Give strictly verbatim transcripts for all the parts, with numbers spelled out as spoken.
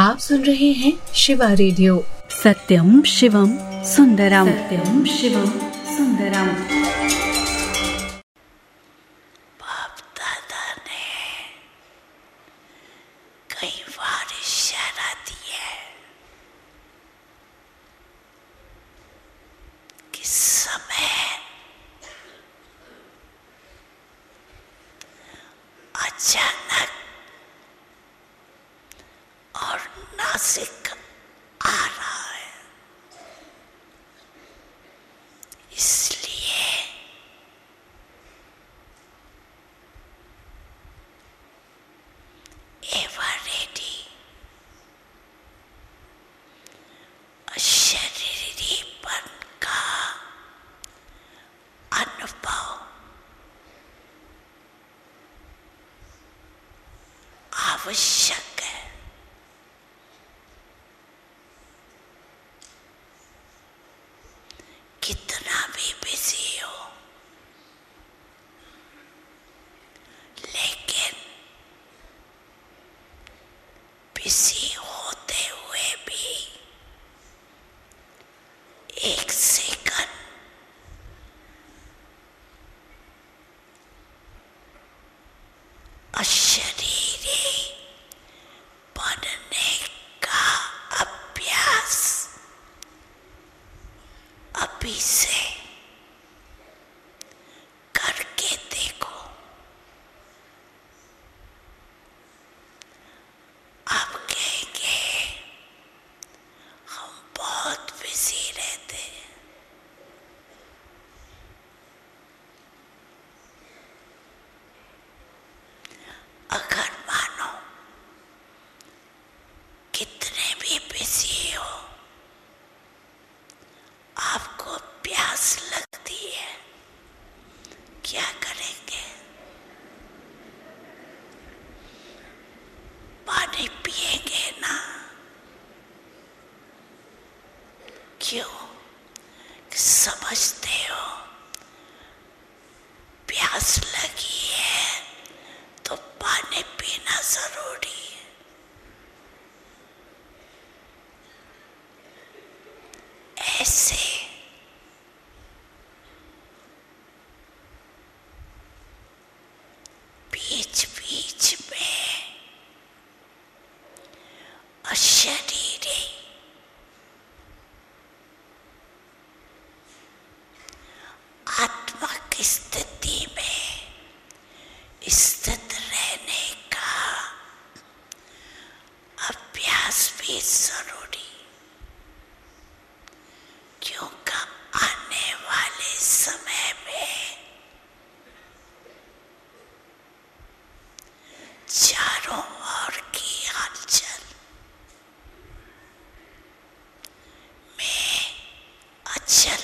आप सुन रहे हैं शिवा रेडियो। सत्यम शिवम सुंदरम, सत्यम शिवम सुंदरम। बाप दादा ने कई बार इशारा दिया कि समय अचानक और नासिक आ रहा है, इसलिए एवर रेडी अशरीरीपन का अनुभव आवश्यक है। कितना भी बिजी हो, लेकिन बिजी होते हुए भी एक सेकंड अशरीरी बनने का अभ्यास अभी से करके देखो। आप कहेंगे हम बहुत बिजी रहते हैं। अगर मानो कितने भी बिजी हो, आपको प्यास लगती है, क्या करेंगे? पानी पिएंगे ना? क्यों? समझते हो प्यास लगी है तो पानी पीना जरूरी है। ऐसे बीच बीच में अशरीरी आत्मा की स्थिति में स्थित रहने का अभ्यास भी जरूरी, क्योंकि आने वाले समय में चारों ओर की हलचल में अचल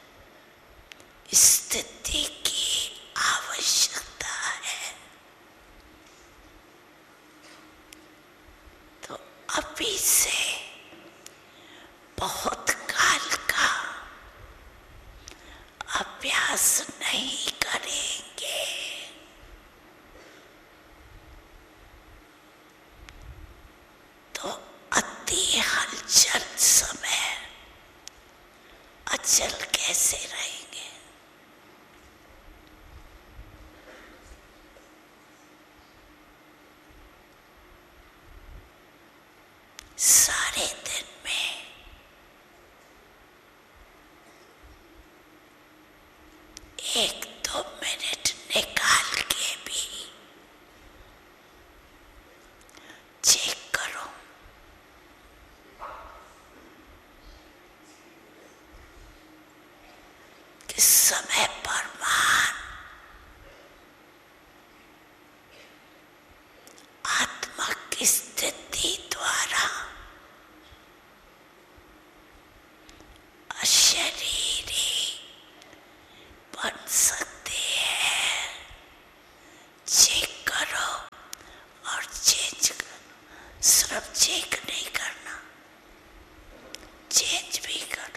स्थिति की आवश्यकता है। तो अभी से बहुत काल का अभ्यास नहीं करेंगे तो अति हलचल समय अचल कैसे रहेंगे? सारे दिन में एक दो मिनट निकाल के भी चेक करो कि समय पर मान आत्मा की स्थिति द्वारा अशरीरी बन सकते हैं। चेक करो और चेंज करो। सिर्फ चेक नहीं करना, चेंज भी करो।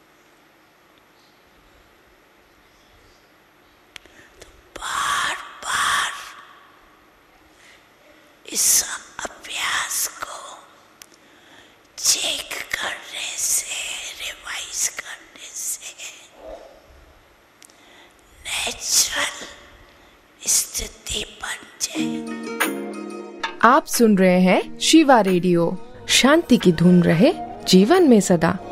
तो बार बार इस अभ्यास को एक्सरसाइज करने से नेचुरल स्थिति बन जाए। आप सुन रहे हैं शिवा रेडियो। शांति की धुन रहे जीवन में सदा।